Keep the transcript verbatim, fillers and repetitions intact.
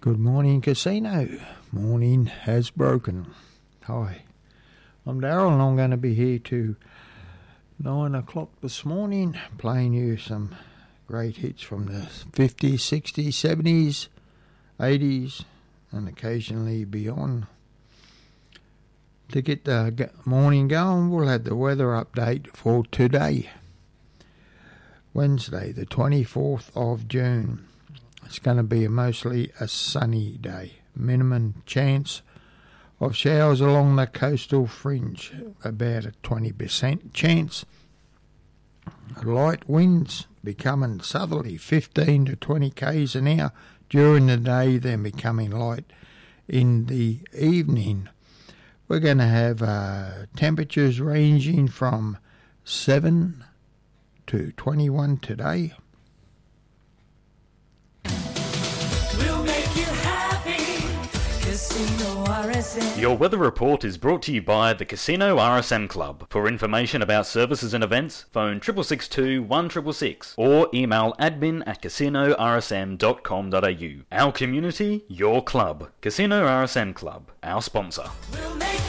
Good morning, Casino. Morning has broken. Hi, I'm Daryl and I'm going to be here to nine o'clock this morning playing you some great hits from the fifties, sixties, seventies, eighties and occasionally beyond. To get the morning going, we'll have the weather update for today, Wednesday the twenty-fourth of June. It's going to be a mostly a sunny day. Minimum chance of showers along the coastal fringe, about a twenty percent chance. Light winds becoming southerly, fifteen to twenty k's an hour during the day, then becoming light in the evening. We're going to have uh, temperatures ranging from seven to twenty-one today. Your weather report is brought to you by the Casino R S M Club. For information about services and events, phone six six two, one six six six or email admin at casino r s m dot com dot a u. Our community, your club. Casino R S M Club, our sponsor. We'll make